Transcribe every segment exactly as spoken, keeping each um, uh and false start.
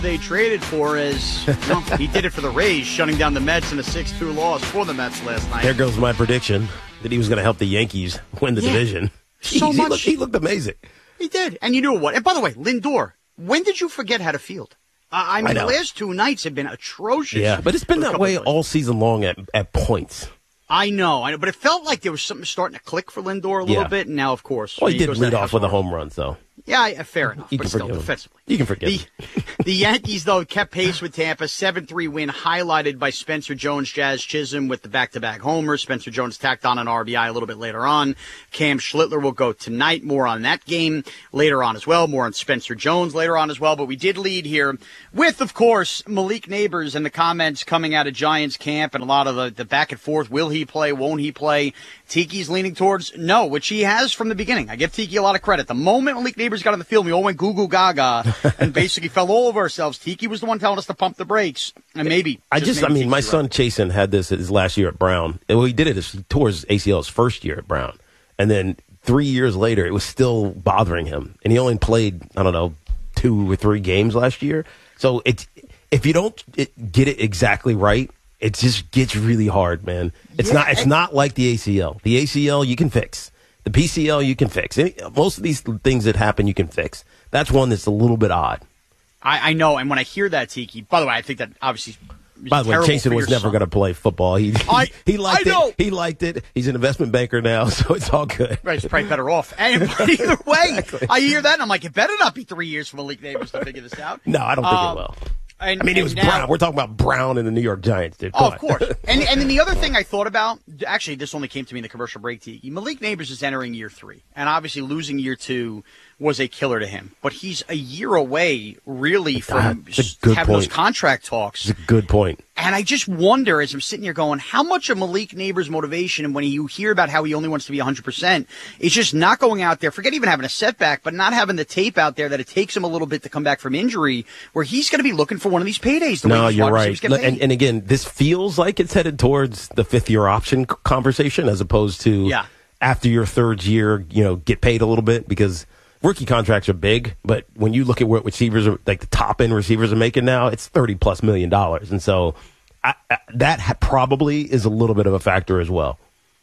they traded for as you know, he did it for the Rays, shutting down the Mets in a six two loss for the Mets last night. There goes my prediction that he was going to help the Yankees win the yeah. division. So Jeez, much. He looked, he looked amazing. He did. And you know what? And by the way, Lindor, when did you forget how to field? Uh, I mean, I the last two nights have been atrocious. Yeah, but it's been that way all season long at, at points. I know, I know, but it felt like there was something starting to click for Lindor a little yeah. bit, and now, of course, well, he, he did lead off with a home run, so. Yeah, yeah fair enough, you but can still, forgive defensively. Him. You can forgive the, him. The Yankees, though, kept pace with Tampa, seven three win, highlighted by Spencer Jones, Jazz Chisholm with the back-to-back homers. Spencer Jones tacked on an R B I a little bit later on. Cam Schlittler will go tonight. More on that game later on as well. More on Spencer Jones later on as well. But we did lead here with, of course, Malik Neighbors and the comments coming out of Giants camp and a lot of the, the back and forth. Will he play? Won't he play? Tiki's leaning towards no, which he has from the beginning. I give Tiki a lot of credit. The moment Malik Neighbors got on the field, we all went goo goo gaga and basically fell all over ourselves. Tiki was the one telling us to pump the brakes, and maybe I just, just I mean, Tiki my right. son Chasen had this his last year at Brown. Well, he did it his, towards A C L his first year at Brown, and then three years later, it was still bothering him, and he only played I don't know two or three games last year. So it's if you don't it, get it exactly right. It just gets really hard, man. It's yeah, not. It's not like the A C L. The A C L you can fix. The P C L you can fix. Any, most of these things that happen you can fix. That's one that's a little bit odd. I, I know, and when I hear that, Tiki. By the way, I think that obviously. By the way, Chasen was never going to play football. He I, he liked I know. it. He liked it. He's an investment banker now, so it's all good. Right, he's probably better off. And either way, exactly. I hear that, and I'm like, it better not be three years for Malik Neighbors to figure this out. No, I don't think um, it will. And, I mean, it was now, Brown. We're talking about Brown and the New York Giants, dude. Come oh, on. of course. and and then the other thing I thought about, actually, this only came to me in the commercial break, Tiki. Malik Neighbors is entering year three, and obviously losing year two was a killer to him. But he's a year away, really, from having point. those contract talks. It's a good point. And I just wonder, as I'm sitting here going, how much of Malik Neighbors' motivation, and when you hear about how he only wants to be one hundred percent, is just not going out there, forget even having a setback, but not having the tape out there that it takes him a little bit to come back from injury, where he's going to be looking for one of these paydays. The no, way you're right. And, and again, this feels like it's headed towards the fifth-year option conversation as opposed to yeah. after your third year, you know, get paid a little bit because rookie contracts are big, but when you look at what receivers are, like the top-end receivers are making now, it's thirty-plus million dollars. And so I, I, that ha- probably is a little bit of a factor as well.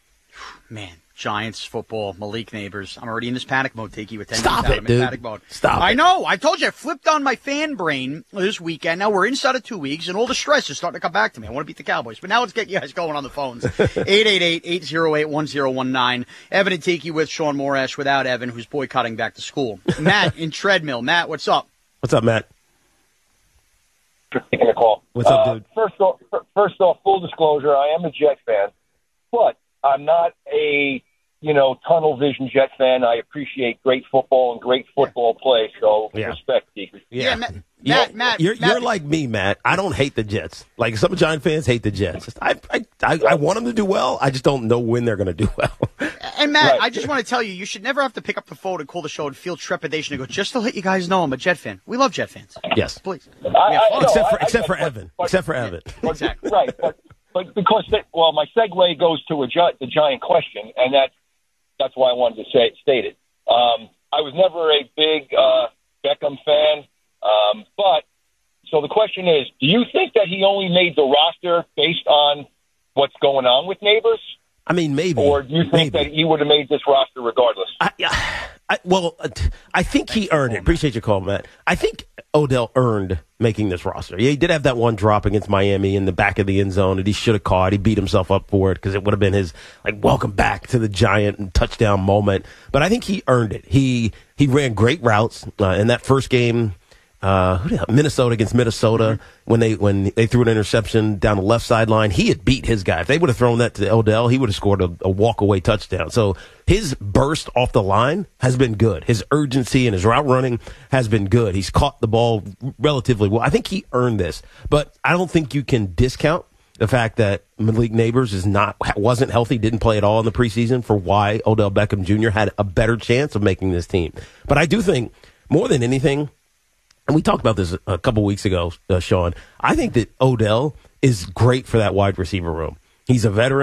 Man, Giants football, Malik Neighbors. I'm already in this panic mode, Tiki, with ten Stop minutes it, out. I'm dude. in panic mode. Stop I it. know. I told you I flipped on my fan brain this weekend. Now we're inside of two weeks, and all the stress is starting to come back to me. I want to beat the Cowboys. But now let's get you guys going on the phones. eight eight eight, eight oh eight, one oh one nine. Evan and Tiki with Sean Morash without Evan, who's boycotting back to school. Matt in Treadmill. Matt, what's up? What's up, Matt? For taking the call. What's up, uh, dude? First off, first off, full disclosure, I am a Jets fan, but I'm not a, you know, tunnel vision Jets fan. I appreciate great football and great football play, so yeah. respect, Tiki. Yeah, yeah Matt, Matt, Matt, you're, Matt. you're like me, Matt. I don't hate the Jets. Like some Giant fans hate the Jets. I I, I, I want them to do well. I just don't know when they're going to do well. And Matt, right. I just want to tell you, you should never have to pick up the phone and call the show and feel trepidation and go, just to let you guys know I'm a Jet fan. We love Jet fans. Yes. Please. I, I, except no, for I, except I, for but, Evan. But, except for Evan. But, exactly. Right. But, but because, they, well, my segue goes to a gi- the Giant question, and that's, that's why I wanted to say state it. Um, I was never a big uh, Beckham fan, um, but so the question is, do you think that he only made the roster based on what's going on with Neighbors? I mean, maybe. Or do you think maybe. that he would have made this roster regardless? I, I, well, I think he earned it. Appreciate your call, Matt. I think Odell earned making this roster. Yeah, he did have that one drop against Miami in the back of the end zone that he should have caught. He beat himself up for it because it would have been his like welcome back to the Giant and touchdown moment. But I think he earned it. He he ran great routes uh, in that first game. Uh, who did, Minnesota against Minnesota mm-hmm. when they when they threw an interception down the left sideline. He had beat his guy. If they would have thrown that to Odell, he would have scored a, a walk away touchdown. So his burst off the line has been good. His urgency and his route running has been good. He's caught the ball relatively well. I think he earned this, but I don't think you can discount the fact that Malik Neighbors is not wasn't healthy, didn't play at all in the preseason for why Odell Beckham Junior had a better chance of making this team. But I do think more than anything. And we talked about this a couple weeks ago, uh, Sean. I think that Odell is great for that wide receiver room. He's a veteran.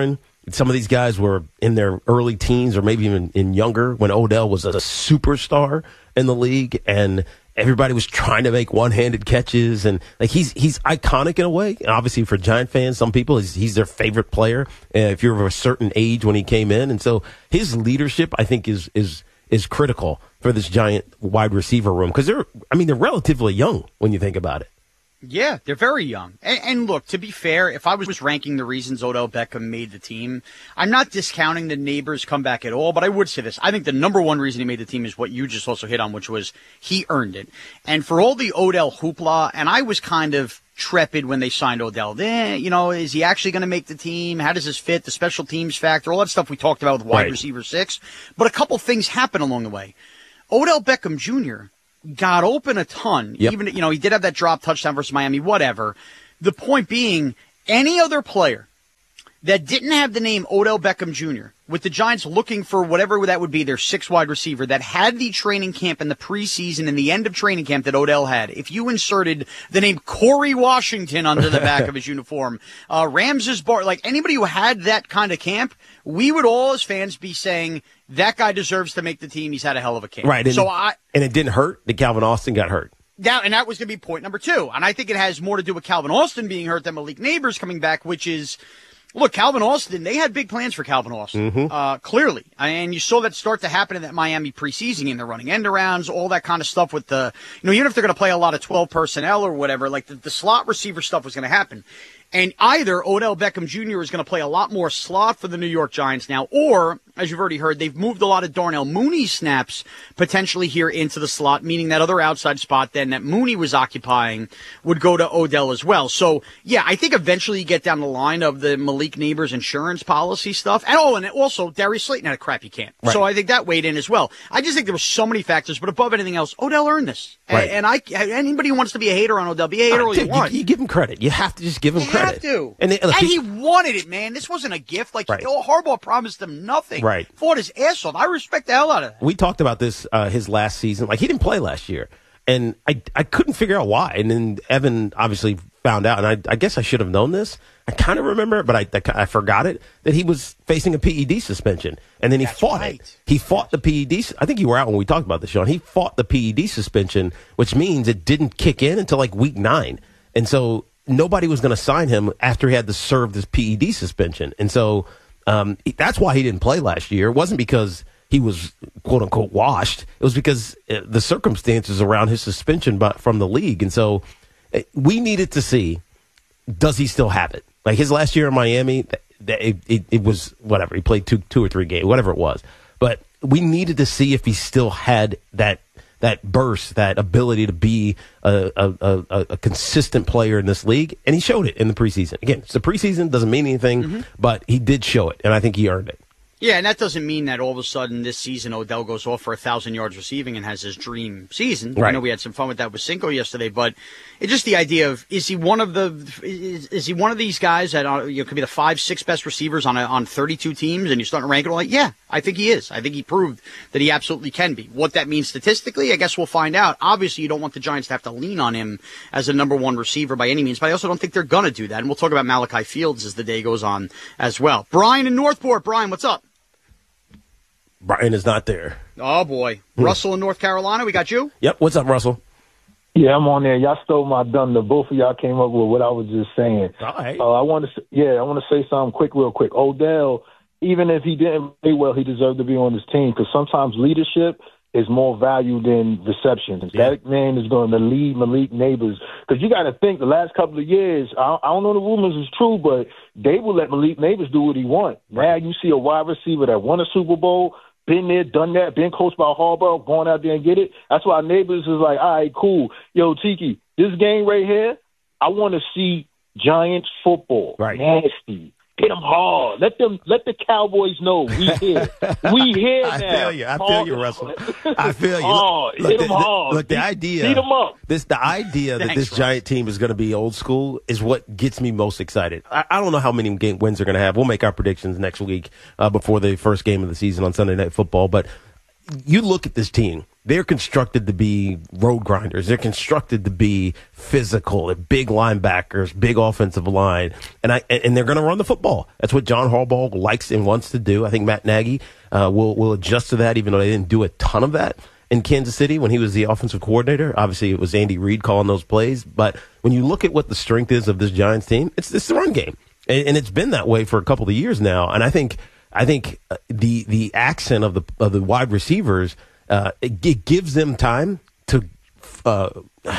some of these guys were in their early teens or maybe even in younger when Odell was a superstar in the league, and everybody was trying to make one-handed catches, and like he's he's iconic in a way. And obviously, for Giant fans, some people he's, he's their favorite player. Uh, if you're of a certain age when he came in, and so his leadership, I think, is is is critical for this Giant wide receiver room because they're, I mean, they're relatively young when you think about it. Yeah, they're very young. And, and look, to be fair, if I was ranking the reasons Odell Beckham made the team, I'm not discounting the Neighbors comeback at all, but I would say this. I think the number one reason he made the team is what you just also hit on, which was he earned it. And for all the Odell hoopla, and I was kind of trepid when they signed Odell. Then, you know, is he actually going to make the team? How does this fit? The special teams factor, all that stuff we talked about with wide right. receiver six. But a couple things happened along the way. Odell Beckham Junior got open a ton. Yep. Even, you know, he did have that drop touchdown versus Miami, whatever. The point being, any other player that didn't have the name Odell Beckham Junior, with the Giants looking for whatever that would be, their sixth wide receiver, that had the training camp and the preseason and the end of training camp that Odell had, if you inserted the name Corey Washington under the back of his uniform, uh, Ramses Bar, like anybody who had that kind of camp, we would all as fans be saying, that guy deserves to make the team. He's had a hell of a camp. Right. And so it, I, and it didn't hurt that Calvin Austin got hurt. That, and that was going to be point number two. And I think it has more to do with Calvin Austin being hurt than Malik Neighbors coming back, which is, look, Calvin Austin, they had big plans for Calvin Austin, mm-hmm. uh, clearly. And you saw that start to happen in that Miami preseason, and they're running end-arounds, all that kind of stuff with the, you know, even if they're going to play a lot of twelve personnel or whatever, like the, the slot receiver stuff was going to happen. And either Odell Beckham Junior is going to play a lot more slot for the New York Giants now, or, as you've already heard, they've moved a lot of Darnell Mooney snaps potentially here into the slot, meaning that other outside spot then that Mooney was occupying would go to Odell as well. So, yeah, I think eventually you get down the line of the Malik Neighbors insurance policy stuff. And, oh, and also Darius Slayton had a crappy camp. Right. So I think that weighed in as well. I just think there were so many factors, but above anything else, Odell earned this. Right. And, and I, anybody who wants to be a hater on Odell, be a hater all you Dude, want. You, you give him credit. You have to just give him You credit. have to. And, they, And he, he wanted it, man. This wasn't a gift. Like, Right. oh, Harbaugh promised him nothing. Right. Fought his ass off. I respect the hell out of that. we talked about this uh, his last season. Like, he didn't play last year. And I I couldn't figure out why. And then Evan obviously found out. And I, I guess I should have known this. I kind of remember it, but I, I, I forgot it, that he was facing a P E D suspension. And then he That's fought right. it. He fought the P E D. I think you were out when we talked about this, Sean. He fought the P E D suspension, which means it didn't kick in until like week nine. And so nobody was going to sign him after he had to serve this P E D suspension. And so um, that's why he didn't play last year. It wasn't because he was, quote unquote, washed. It was because uh, the circumstances around his suspension by, from the league. And so uh, we needed to see, does he still have it? Like his last year in Miami, th- th- it, it, it was whatever. He played two, two or three games, whatever it was. But we needed to see if he still had that that burst, that ability to be a, a, a, a consistent player in this league. And he showed it in the preseason. Again, it's the preseason, doesn't mean anything, mm-hmm. but he did show it, and I think he earned it. Yeah, and that doesn't mean that all of a sudden this season Odell goes off for a thousand yards receiving and has his dream season. Right. I know we had some fun with that with Cinco yesterday, but it's just the idea of is he one of the is, is he one of these guys that are, you know, could be the five six best receivers on a, on thirty-two teams, and you're starting to rank it all? Like, yeah, I think he is. I think he proved that he absolutely can be. What that means statistically, I guess we'll find out. Obviously, you don't want the Giants to have to lean on him as a number one receiver by any means, but I also don't think they're gonna do that. And we'll talk about Malachi Fields as the day goes on as well. Brian in Northport, Brian, what's up? Brian is not there. Oh, boy. Hmm. Russell in North Carolina, we got you? Yep. What's up, Russell? Yeah, I'm on there. Y'all stole my thunder. Both of y'all came up with what I was just saying. All right. Uh, I want to, yeah, I want to say something quick, real quick. Odell, even if he didn't play well, he deserved to be on this team because sometimes leadership is more value than receptions. Yeah. That man is going to lead Malik Neighbors because you got to think the last couple of years. I, I don't know the rumors is true, but they will let Malik Neighbors do what he wants. Now you see a wide receiver that won a Super Bowl. Been there, done that, been coached by Harbaugh, going out there and get it. That's why Neighbors is like, all right, cool. Yo, Tiki, this game right here, I want to see Giants football. Right. Nasty. Hit them hard. Let them. Let the Cowboys know we here. We here now. I feel you. I feel hard. you, Russell. I feel you. Hard. Look, Hit them the, hard. Look, the idea. Beat them up. This the idea that Thanks, this Russ. Giant team is going to be old school is what gets me most excited. I, I don't know how many game wins they're going to have. We'll make our predictions next week uh, before the first game of the season on Sunday Night Football. But you look at this team. they're constructed to be road grinders. They're constructed to be physical, big linebackers, big offensive line, and I and they're going to run the football. That's what John Harbaugh likes and wants to do. I think Matt Nagy uh, will will adjust to that, even though they didn't do a ton of that in Kansas City when he was the offensive coordinator. Obviously, it was Andy Reid calling those plays. But when you look at what the strength is of this Giants team, it's this run game, and, and it's been that way for a couple of years now. And I think I think the the accent of the of the wide receivers. Uh, it, it gives them time to uh,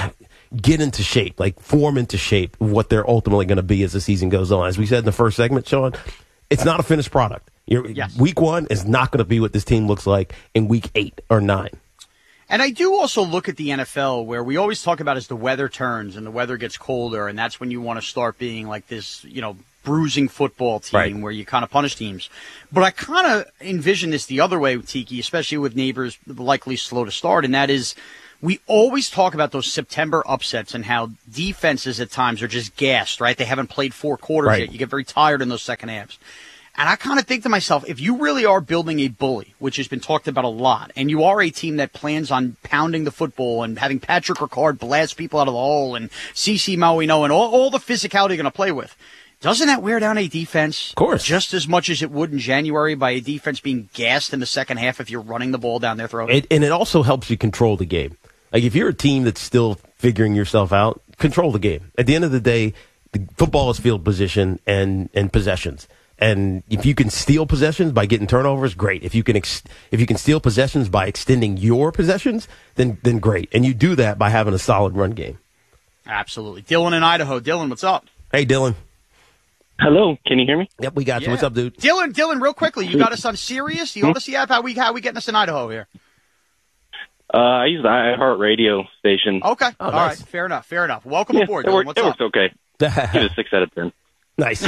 get into shape, like form into shape of what they're ultimately going to be as the season goes on. As we said in the first segment, Sean, it's not a finished product. You're, yes. Week one is not going to be what this team looks like in week eight or nine. And I do also look at the N F L where we always talk about as the weather turns and the weather gets colder, and that's when you want to start being like this, you know, bruising football team right. where you kind of punish teams. But I kind of envision this the other way with Tiki, especially with neighbors likely slow to start, and that is we always talk about those September upsets and how defenses at times are just gassed, right? They haven't played four quarters right. yet. You get very tired in those second halves. And I kind of think to myself, if you really are building a bully, which has been talked about a lot, and you are a team that plans on pounding the football and having Patrick Ricard blast people out of the hole and CeCe Mauino and all, all the physicality you're going to play with, doesn't that wear down a defense? Of course. Just as much as it would in January by a defense being gassed in the second half if you're running the ball down their throat? It, and it also helps you control the game. Like if you're a team that's still figuring yourself out, control the game. At the end of the day, the football is field position and, and possessions. And if you can steal possessions by getting turnovers, great. If you can ex- if you can steal possessions by extending your possessions, then then great. And you do that by having a solid run game. Absolutely. Dylan in Idaho. Dylan, what's up? Hey, Dylan. Hello, can you hear me? Yep, we got Yeah. you. What's up, dude? Dylan, Dylan, real quickly, you got us on Sirius, the Odyssey app. How we how we getting us in Idaho here? Uh, I use the iHeartRadio station. Okay, Oh, all nice. right, fair enough, fair enough. Welcome yeah, aboard, it, Dylan. worked, What's it up? works okay. Give it a six out of ten. Nice.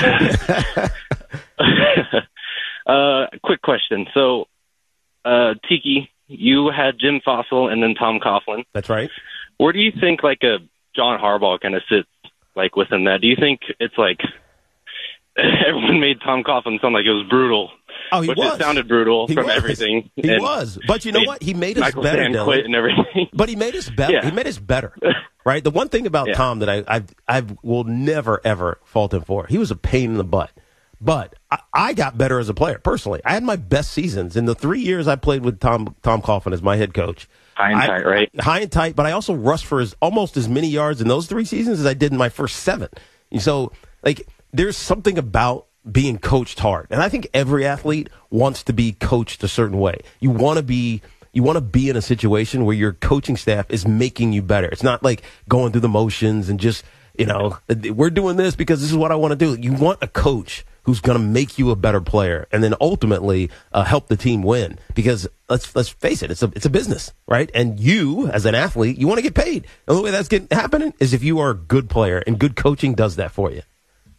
uh, quick question. So, uh, Tiki, you had Jim Fossil and then Tom Coughlin. That's right. Where do you think like a John Harbaugh kind of sits like within that? Do you think it's like everyone made Tom Coughlin sound like it was brutal? Oh, he which was. It sounded brutal He from was. everything. He And was. But you know made what? He made us Michael better, Stan Dylan. quit and everything. But he made us better. Yeah. He made us better, right? The one thing about Yeah. Tom that I I I will never ever fault him for, he was a pain in the butt. But I, I got better as a player personally. I had my best seasons in the three years I played with Tom Tom Coughlin as my head coach. High and I- tight, right? High and tight. But I also rushed for as, almost as many yards in those three seasons as I did in my first seven. And so, like, there's something about being coached hard, and I think every athlete wants to be coached a certain way. You want to be. You want to be in a situation where your coaching staff is making you better. It's not like going through the motions and just, you know, we're doing this because this is what I want to do. You want a coach who's going to make you a better player and then ultimately uh, help the team win. Because let's let's face it, it's a it's a business, right? And you, as an athlete, you want to get paid. The only way that's getting happening is if you are a good player, and good coaching does that for you.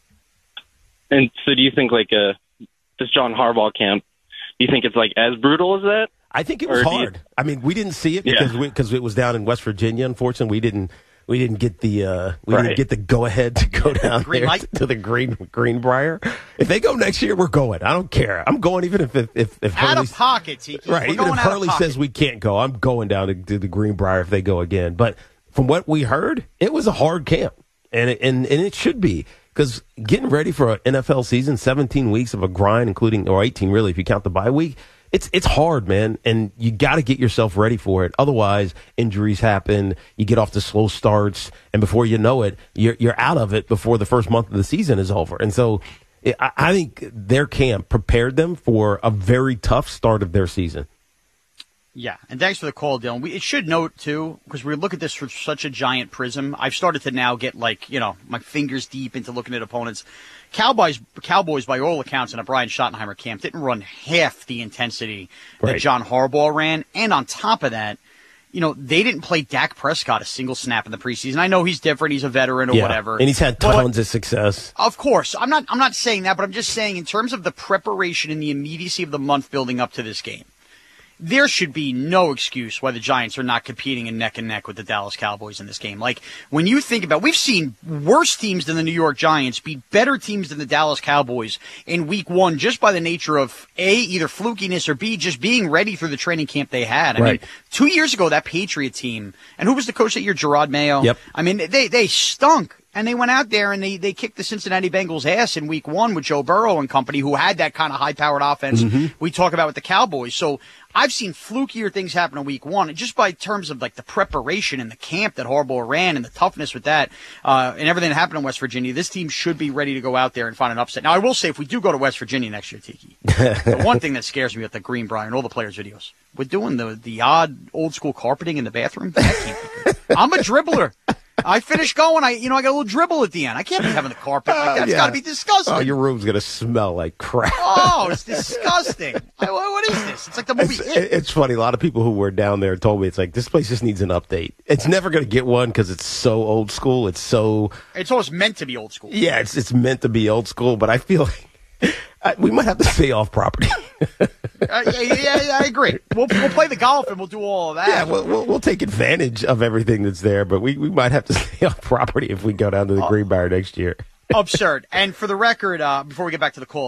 And so do you think like uh, this John Harbaugh camp, do you think it's like as brutal as that? I think it was Or do you- hard. I mean, we didn't see it Yeah. because we, because it was down in West Virginia. Unfortunately, we didn't we didn't get the uh, we didn't Right. get the go ahead to go down Green there light? to the Green Greenbrier. If they go next year, we're going. I don't care. I'm going even if if if, if Out Hurley, of pocket, Tiki. right. We're Even going if out of Hurley pocket. says we can't go, I'm going down to, to the Greenbrier if they go again. But from what we heard, it was a hard camp, and it, and and it should be. Because getting ready for an N F L season, seventeen weeks of a grind, including, or eighteen really if you count the bye week, it's it's hard, man. And you got to get yourself ready for it. Otherwise, injuries happen, you get off to slow starts, and before you know it, you're, you're out of it before the first month of the season is over. And so it, I, I think their camp prepared them for a very tough start of their season. Yeah, and thanks for the call, Dylan. We, it should note, too, because we look at this through such a giant prism, I've started to now get, like, you know, my fingers deep into looking at opponents. Cowboys, Cowboys, by all accounts, in a Brian Schottenheimer camp, didn't run half the intensity that Right. John Harbaugh ran. And on top of that, you know, they didn't play Dak Prescott a single snap in the preseason. I know he's different. He's a veteran or Yeah. whatever. And he's had But- tons of success. Of course. I'm not, I'm not saying that, but I'm just saying in terms of the preparation and the immediacy of the month building up to this game. there should be no excuse why the Giants are not competing in neck and neck with the Dallas Cowboys in this game. Like, when you think about, we've seen worse teams than the New York Giants beat better teams than the Dallas Cowboys in week one just by the nature of A, either flukiness, or B, just being ready through the training camp they had. I right. mean, two years ago, that Patriot team, and who was the coach that year? Gerard Mayo. Yep. I mean, they, they stunk. And they went out there and they, they kicked the Cincinnati Bengals' ass in week one with Joe Burrow and company, who had that kind of high-powered offense mm-hmm. we talk about with the Cowboys. So I've seen flukier things happen in week one, and just by terms of like the preparation and the camp that Harbaugh ran and the toughness with that uh, and everything that happened in West Virginia, this team should be ready to go out there and find an upset. Now, I will say, if we do go to West Virginia next year, Tiki, the one thing that scares me with the Greenbrier and all the players' videos, we're doing the, the odd old-school carpeting in the bathroom. That can't be good. I'm a dribbler. I finish going. I, you know, I got a little dribble at the end. I can't be having the carpet like that. It's uh, yeah. got to be disgusting. Oh, your room's gonna smell like crap. Oh, it's disgusting. I, what is this? It's like the movie. It's, it's funny. A lot of people who were down there told me it's like this place just needs an update. It's never gonna get one because it's so old school. It's so. It's almost meant to be old school. Yeah, it's it's meant to be old school. But I feel like uh, we might have to stay off property. uh, yeah, yeah, yeah, I agree. We'll we'll play the golf and we'll do all of that. Yeah, we'll we'll, we'll take advantage of everything that's there, but we, we might have to stay off property if we go down to the uh, Greenbrier next year. Absurd. And for the record, uh, before we get back to the call.